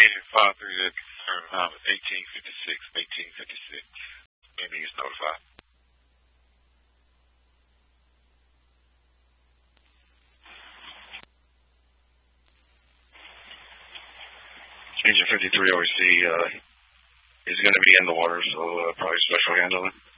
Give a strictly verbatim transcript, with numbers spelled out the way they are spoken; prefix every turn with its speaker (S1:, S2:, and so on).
S1: Agent five three zero confirmed time is eighteen fifty-six, eighteen fifty-six. Ending is notified. Agent fifty-three O E C, uh, is going to be in the water, so uh, probably special handling.